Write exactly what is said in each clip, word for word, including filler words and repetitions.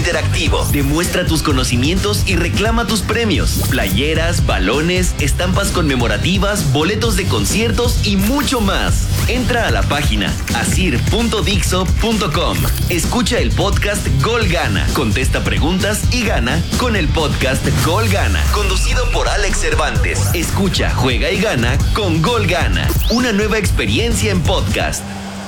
interactivo. Demuestra tus conocimientos y reclama tus premios. Playeras, balones, estampas conmemorativas, boletos de conciertos y mucho más. Entra a la página asir punto dixo punto com. Escucha el podcast Gol Gana. Contesta preguntas y gana con el podcast Gol Gana. Conducido por Alex Cervantes. Escucha, juega y gana con Gol Gana. Una nueva experiencia en podcast.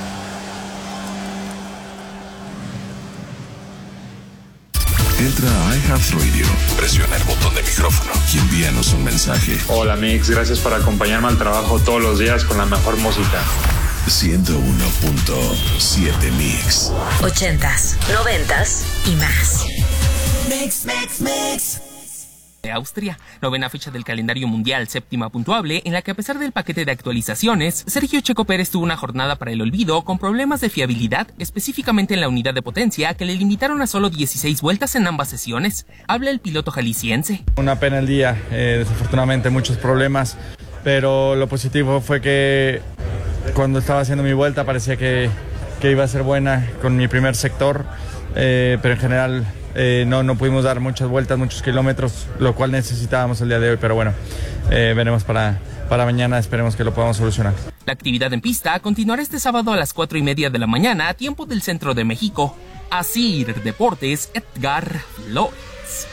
Entra a iHeartRadio, presiona el botón de micrófono y envíanos un mensaje. Hola Mix, gracias por acompañarme al trabajo todos los días con la mejor música. ciento uno punto siete Mix. Ochentas, noventas y más. Mix, mix, mix. De Austria, novena fecha del calendario mundial, séptima puntuable, en la que a pesar del paquete de actualizaciones, Sergio Checo Pérez tuvo una jornada para el olvido con problemas de fiabilidad, específicamente en la unidad de potencia, que le limitaron a solo dieciséis vueltas en ambas sesiones. Habla el piloto jalisciense. Una pena el día, eh, desafortunadamente muchos problemas, pero lo positivo fue que cuando estaba haciendo mi vuelta parecía que, que iba a ser buena con mi primer sector, eh, pero en general... Eh, no, no pudimos dar muchas vueltas, muchos kilómetros, lo cual necesitábamos el día de hoy, pero bueno, eh, veremos para, para mañana, esperemos que lo podamos solucionar. La actividad en pista continuará este sábado a las cuatro y media de la mañana, a tiempo del centro de México. Asir Deportes, Edgar Flores.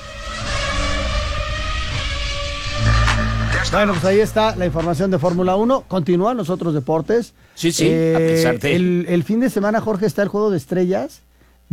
Bueno, pues ahí está la información de Fórmula uno. Continúan los otros deportes. Sí, sí, eh, a pesar de... El, el fin de semana, Jorge, está el Juego de Estrellas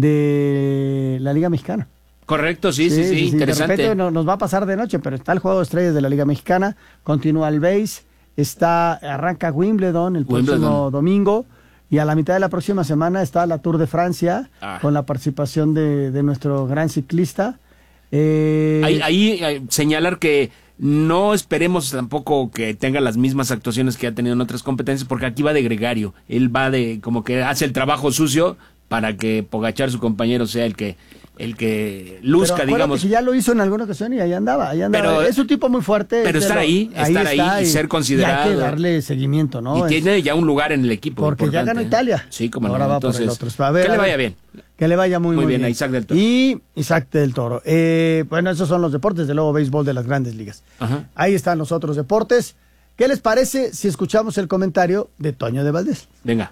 de la Liga Mexicana. Correcto, sí, sí, sí, sí, sí. Interesante. De repente no, nos va a pasar de noche, pero está el Juego de Estrellas de la Liga Mexicana, continúa el béis, está, arranca Wimbledon el próximo Wimbledon. domingo, y a la mitad de la próxima semana está la Tour de Francia, ah. con la participación de, de nuestro gran ciclista. Eh... Ahí, ahí, ahí señalar que no esperemos tampoco que tenga las mismas actuaciones que ha tenido en otras competencias, porque aquí va de gregario, él va de como que hace el trabajo sucio para que Pogačar, su compañero, sea el que el que luzca, pero digamos. Que ya lo hizo en alguna ocasión y ahí andaba, ahí andaba. Pero, es un tipo muy fuerte. Pero estar lo, ahí, ahí, estar ahí, ahí y, y ser considerado. Y hay que darle seguimiento, ¿no? Y es, tiene ya un lugar en el equipo. Porque importante. Ya ganó Italia. Sí, como ahora no. va Entonces, por el otro. A ver, que le vaya bien. Que le vaya muy, muy, muy bien. bien. A Isaac del Toro. Y Isaac del Toro. Eh, bueno, esos son los deportes, de luego béisbol de las grandes ligas. Ajá. Ahí están los otros deportes. ¿Qué les parece si escuchamos el comentario de Toño de Valdés? Venga.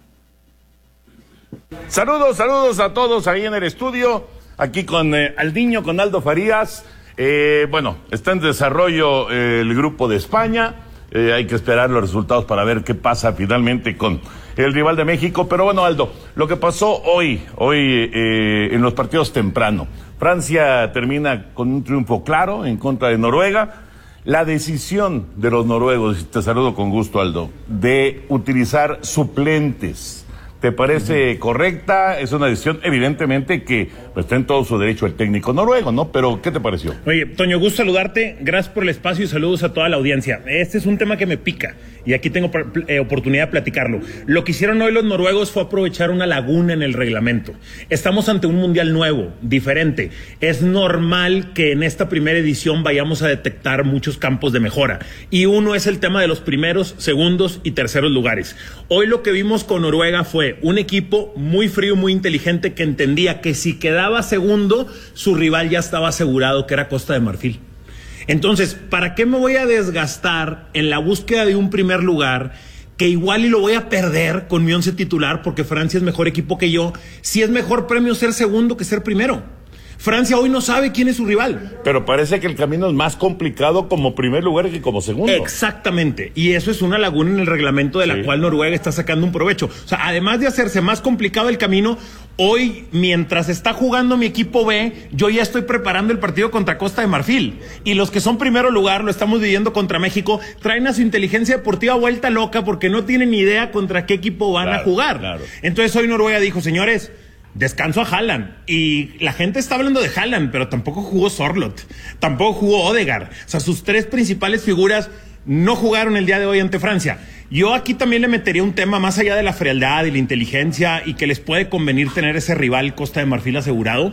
Saludos, saludos a todos ahí en el estudio, aquí con eh, Aldiño, con Aldo Farías. Eh, bueno, está en desarrollo eh, el grupo de España, eh, hay que esperar los resultados para ver qué pasa finalmente con el rival de México. Pero bueno, Aldo, lo que pasó hoy, hoy eh, en los partidos temprano, Francia termina con un triunfo claro en contra de Noruega. La decisión de los noruegos, te saludo con gusto, Aldo, de utilizar suplentes, ¿te parece uh-huh. correcta? Es una decisión, evidentemente, que pues, está en todo su derecho el técnico noruego, ¿no? Pero, ¿qué te pareció? Oye, Toño, gusto saludarte. Gracias por el espacio y saludos a toda la audiencia. Este es un tema que me pica y aquí tengo eh, oportunidad de platicarlo. Lo que hicieron hoy los noruegos fue aprovechar una laguna en el reglamento. Estamos ante un mundial nuevo, diferente. Es normal que en esta primera edición vayamos a detectar muchos campos de mejora. Y uno es el tema de los primeros, segundos y terceros lugares. Hoy lo que vimos con Noruega fue un equipo muy frío, muy inteligente, que entendía que si quedaba segundo, su rival ya estaba asegurado, que era Costa de Marfil. Entonces, ¿para qué me voy a desgastar en la búsqueda de un primer lugar, que igual y lo voy a perder con mi once titular porque Francia es mejor equipo que yo, si es mejor premio ser segundo que ser primero? Francia hoy no sabe quién es su rival. Pero parece que el camino es más complicado como primer lugar que como segundo. Exactamente, y eso es una laguna en el reglamento de la sí. cual Noruega está sacando un provecho. O sea, además de hacerse más complicado el camino, hoy, mientras está jugando mi equipo B, yo ya estoy preparando el partido contra Costa de Marfil. Y los que son primero lugar, lo estamos viviendo contra México, traen a su inteligencia deportiva vuelta loca porque no tienen ni idea contra qué equipo van claro, a jugar. Claro. Entonces hoy Noruega dijo, señores, descanso a Haaland. Y la gente está hablando de Haaland, pero tampoco jugó Sorloth, tampoco jugó Odegaard. O sea, sus tres principales figuras no jugaron el día de hoy ante Francia. Yo aquí también le metería un tema más allá de la frialdad y la inteligencia y que les puede convenir tener ese rival Costa de Marfil asegurado.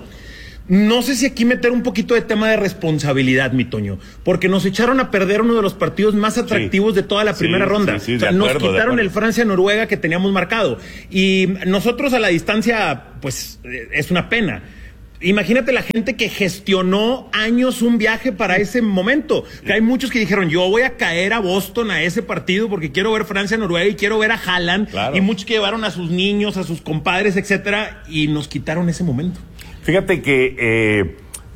No sé si aquí meter un poquito de tema de responsabilidad, mi Toño, porque nos echaron a perder uno de los partidos más atractivos sí, de toda la primera sí, ronda. Sí, sí, o sea, acuerdo, nos quitaron el Francia-Noruega que teníamos marcado. Y nosotros a la distancia, pues, es una pena. imagínate la gente que gestionó años un viaje para ese momento. Que hay muchos que dijeron, yo voy a caer a Boston a ese partido porque quiero ver Francia-Noruega y quiero ver a Haaland. Claro. Y muchos que llevaron a sus niños, a sus compadres, etcétera, y nos quitaron ese momento. Fíjate que eh,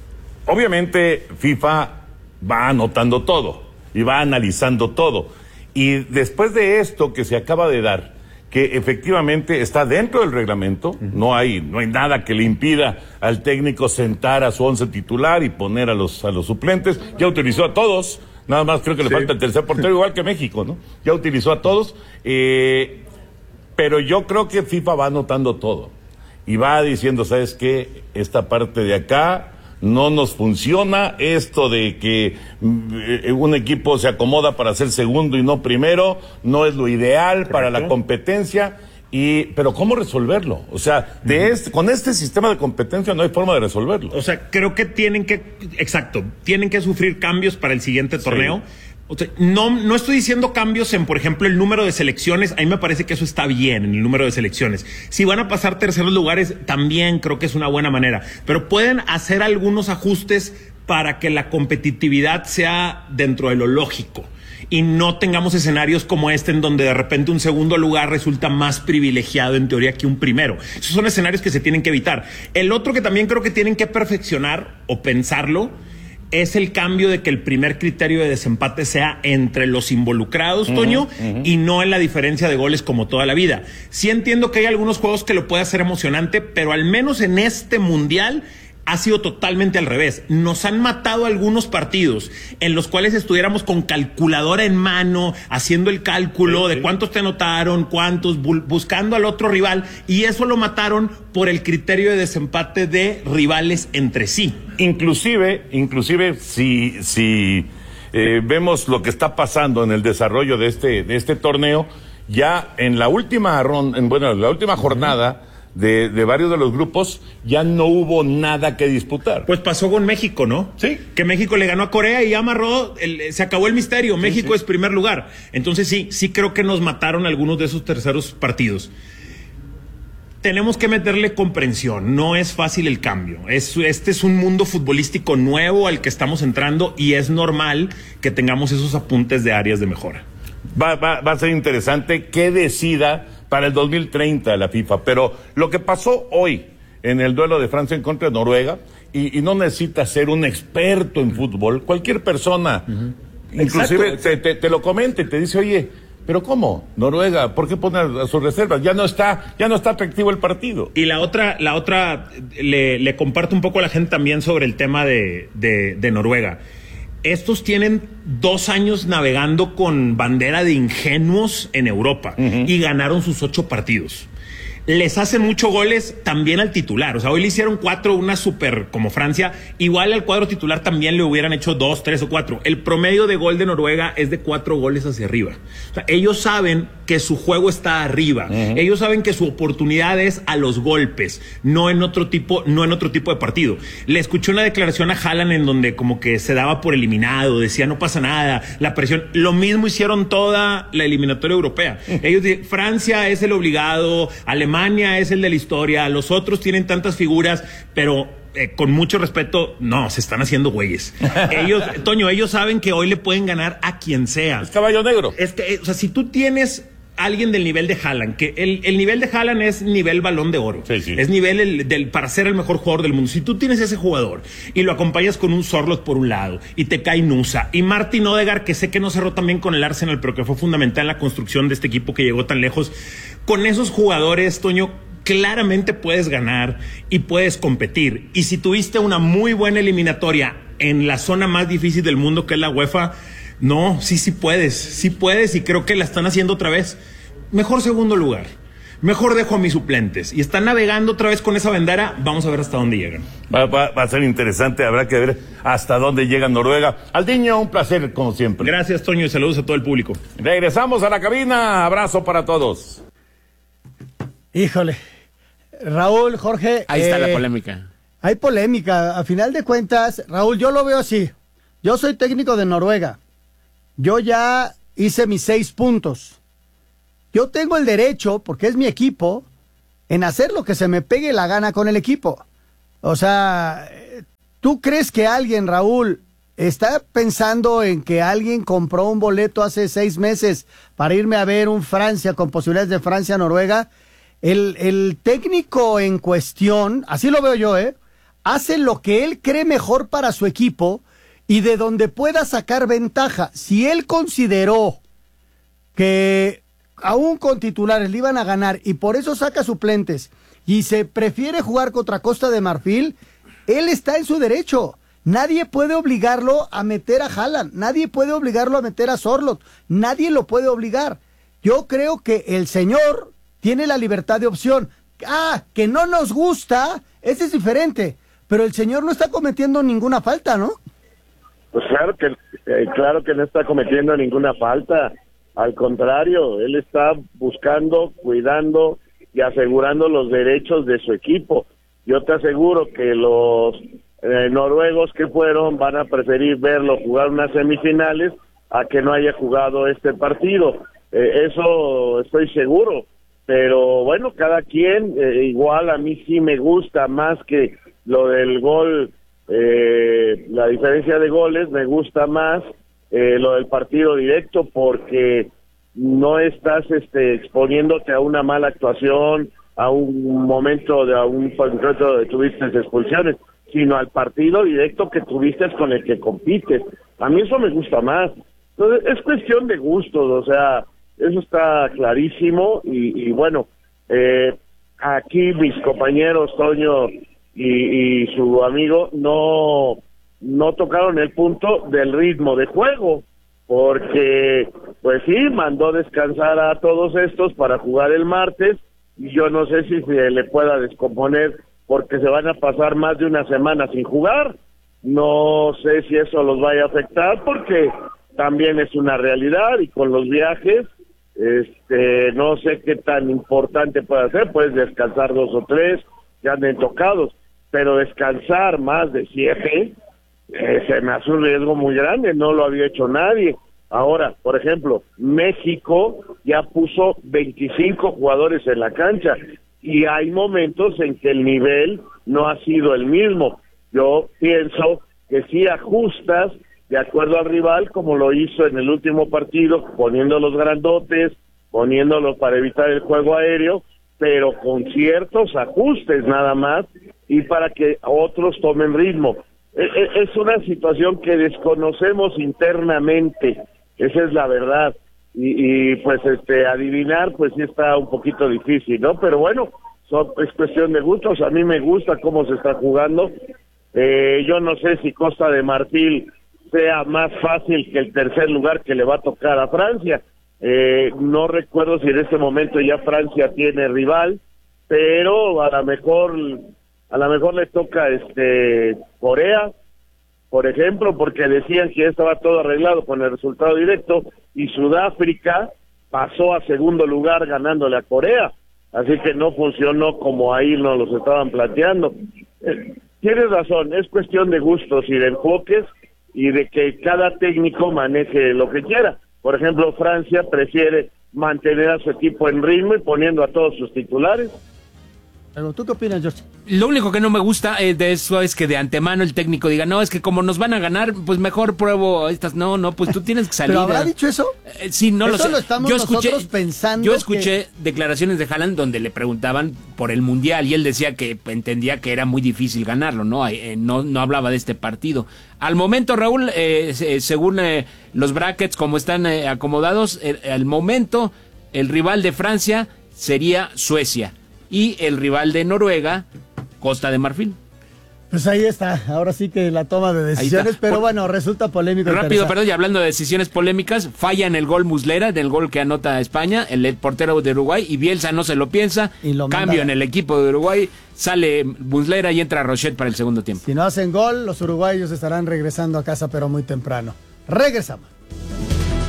obviamente FIFA va anotando todo y va analizando todo. Y después de esto que se acaba de dar, que efectivamente está dentro del reglamento, uh-huh. no hay no hay nada que le impida al técnico sentar a su once titular y poner a los a los suplentes. Ya utilizó a todos, nada más creo que le sí. falta el tercer portero, igual que México, ¿no? Ya utilizó a todos, eh, pero yo creo que FIFA va anotando todo y va diciendo, ¿sabes qué? Esta parte de acá no nos funciona, esto de que mm, un equipo se acomoda para ser segundo y no primero, no es lo ideal Correcto. Para la competencia, y pero ¿cómo resolverlo? O sea, de uh-huh. este, con este sistema de competencia no hay forma de resolverlo. O sea, creo que tienen que, exacto, tienen que sufrir cambios para el siguiente torneo. Sí. O sea, no, no estoy diciendo cambios en, por ejemplo, el número de selecciones. A mí me parece que eso está bien, en el número de selecciones. Si van a pasar terceros lugares, también creo que es una buena manera. Pero pueden hacer algunos ajustes para que la competitividad sea dentro de lo lógico. Y no tengamos escenarios como este en donde de repente un segundo lugar resulta más privilegiado en teoría que un primero. Esos son escenarios que se tienen que evitar. El otro que también creo que tienen que perfeccionar o pensarlo es el cambio de que el primer criterio de desempate sea entre los involucrados, uh-huh, Toño, uh-huh. y no en la diferencia de goles como toda la vida. Sí entiendo que hay algunos juegos que lo puede hacer emocionante, pero al menos en este mundial ha sido totalmente al revés. Nos han matado algunos partidos en los cuales estuviéramos con calculadora en mano, haciendo el cálculo sí, de sí. cuántos te anotaron, cuántos, bu- buscando al otro rival, y eso lo mataron por el criterio de desempate de rivales entre sí. Inclusive, inclusive si, si eh, vemos lo que está pasando en el desarrollo de este, de este torneo, ya en la última ronda, en, bueno, en la última jornada, De, de varios de los grupos, ya no hubo nada que disputar. Pues pasó con México, ¿no? Sí. Que México le ganó a Corea y amarró, el, se acabó el misterio. Sí, México sí. es primer lugar. Entonces sí, sí creo que nos mataron algunos de esos terceros partidos. Tenemos que meterle comprensión, no es fácil el cambio. Es, este es un mundo futbolístico nuevo al que estamos entrando y es normal que tengamos esos apuntes de áreas de mejora. Va, va, va a ser interesante que decida para el dos mil treinta la FIFA, pero lo que pasó hoy en el duelo de Francia en contra de Noruega, y, y no necesita ser un experto en fútbol, cualquier persona, uh-huh. inclusive Exacto. Te, te, te lo comenta y te dice, oye, pero ¿cómo? Noruega, ¿por qué pone a sus reservas? Ya no está, ya no está atractivo el partido. Y la otra, la otra, le, le comparto un poco a la gente también sobre el tema de, de, de Noruega. Estos tienen dos años navegando con bandera de ingenuos en Europa uh-huh. y ganaron sus ocho partidos. Les hacen muchos goles también al titular. O sea, hoy le hicieron cuatro, una super como Francia. Igual al cuadro titular también le hubieran hecho dos, tres o cuatro. El promedio de gol de Noruega es de cuatro goles hacia arriba. O sea, ellos saben que su juego está arriba. Uh-huh. Ellos saben que su oportunidad es a los golpes, no en otro tipo, no en otro tipo de partido. Le escuché una declaración a Haaland en donde como que se daba por eliminado, decía no pasa nada, la presión. Lo mismo hicieron toda la eliminatoria europea. Uh-huh. Ellos dicen, Francia es el obligado, Alemania es el de la historia, los otros tienen tantas figuras, pero eh, con mucho respeto, no, se están haciendo güeyes. Ellos, Toño, ellos saben que hoy le pueden ganar a quien sea. Es caballo negro. Es que, eh, o sea, si tú tienes alguien del nivel de Haaland, que el, el nivel de Haaland es nivel Balón de Oro, sí, sí. es nivel el, del, para ser el mejor jugador del mundo. Si tú tienes ese jugador y lo acompañas con un Sorloth por un lado y te cae Nusa y Martin Odegaard, que sé que no cerró tan bien con el Arsenal, pero que fue fundamental en la construcción de este equipo que llegó tan lejos, con esos jugadores, Toño, claramente puedes ganar y puedes competir. Y si tuviste una muy buena eliminatoria en la zona más difícil del mundo, que es la UEFA, no, sí, sí puedes, sí puedes, y creo que la están haciendo otra vez. Mejor segundo lugar, mejor dejo a mis suplentes, y están navegando otra vez con esa bandera. Vamos a ver hasta dónde llegan. Va, va, va a ser interesante, habrá que ver hasta dónde llega Noruega. Aldiño, un placer como siempre. Gracias, Toño, y saludos a todo el público. Regresamos a la cabina, abrazo para todos. Híjole, Raúl, Jorge. Ahí está eh, la polémica. Hay polémica, a final de cuentas, Raúl, yo lo veo así. Yo soy técnico de Noruega. Yo ya hice mis seis puntos. Yo tengo el derecho, porque es mi equipo, en hacer lo que se me pegue la gana con el equipo. O sea, ¿tú crees que alguien, Raúl, está pensando en que alguien compró un boleto hace seis meses para irme a ver un Francia con posibilidades de Francia-Noruega? El, el técnico en cuestión, así lo veo yo, ¿eh? hace lo que él cree mejor para su equipo y de donde pueda sacar ventaja. Si él consideró que aún con titulares le iban a ganar y por eso saca suplentes y se prefiere jugar contra Costa de Marfil, él está en su derecho. Nadie puede obligarlo a meter a Haaland, nadie puede obligarlo a meter a Sorloth, nadie lo puede obligar. Yo creo que el señor tiene la libertad de opción. Ah, que no nos gusta, ese es diferente, pero el señor no está cometiendo ninguna falta, ¿no? Pues claro que, eh, claro que no está cometiendo ninguna falta. Al contrario, él está buscando, cuidando y asegurando los derechos de su equipo. Yo te aseguro que los eh, noruegos que fueron van a preferir verlo jugar unas semifinales a que no haya jugado este partido. Eh, eso estoy seguro. Pero bueno, cada quien, eh, igual a mí sí me gusta más que lo del gol, eh, la diferencia de goles, me gusta más eh, lo del partido directo porque no estás este, exponiéndote a una mala actuación, a un momento de a un concreto de tuviste expulsiones, sino al partido directo que tuviste con el que compites. A mí eso me gusta más. Entonces, es cuestión de gustos, o sea, eso está clarísimo y, y bueno, eh, aquí mis compañeros Toño y, y su amigo no, no tocaron el punto del ritmo de juego, porque pues sí, mandó descansar a todos estos para jugar el martes y yo no sé si se le pueda descomponer porque se van a pasar más de una semana sin jugar. No sé si eso los vaya a afectar porque también es una realidad y con los viajes Este, no sé qué tan importante puede ser, puedes descansar dos o tres, que anden tocados, pero descansar más de siete, eh, se me hace un riesgo muy grande, no lo había hecho nadie. Ahora, por ejemplo, México ya puso veinticinco jugadores en la cancha y hay momentos en que el nivel no ha sido el mismo. Yo pienso que si ajustas de acuerdo al rival, como lo hizo en el último partido, poniendo los grandotes, poniéndolos para evitar el juego aéreo, pero con ciertos ajustes nada más, y para que otros tomen ritmo. Es una situación que desconocemos internamente, esa es la verdad, y, y pues este adivinar, pues sí está un poquito difícil, ¿no? Pero bueno, son, es cuestión de gustos, a mí me gusta cómo se está jugando, eh, yo no sé si Costa de Marfil sea más fácil que el tercer lugar que le va a tocar a Francia. Eh, no recuerdo si en este momento ya Francia tiene rival, pero a lo mejor a lo mejor le toca este Corea, por ejemplo, porque decían que ya estaba todo arreglado con el resultado directo y Sudáfrica pasó a segundo lugar ganándole a Corea, así que no funcionó como ahí nos los estaban planteando. Eh, tienes razón, es cuestión de gustos y de enfoques y de que cada técnico maneje lo que quiera. Por ejemplo, Francia prefiere mantener a su equipo en ritmo y poniendo a todos sus titulares. ¿Tú qué opinas, George? Lo único que no me gusta eh, de eso es que de antemano el técnico diga, no, es que como nos van a ganar, pues mejor pruebo estas. No, no, pues tú tienes que salir. ¿Pero habrá dicho eso? Eh, sí, no eso lo sé. Lo estamos yo escuché, nosotros pensando Yo escuché que... declaraciones de Haaland donde le preguntaban por el Mundial y él decía que entendía que era muy difícil ganarlo, ¿no? Eh, no, no hablaba de este partido. Al momento, Raúl, eh, según eh, los brackets como están eh, acomodados, eh, al momento el rival de Francia sería Suecia. Y el rival de Noruega, Costa de Marfil. Pues ahí está, ahora sí que la toma de decisiones, pero Por, bueno, resulta polémico. Rápido, perdón, y hablando de decisiones polémicas, falla en el gol Muslera, del gol que anota España, el, el portero de Uruguay, y Bielsa no se lo piensa, y lo cambio manda. En el equipo de Uruguay, sale Muslera y entra Rochet para el segundo tiempo. Si no hacen gol, los uruguayos estarán regresando a casa, pero muy temprano. Regresamos.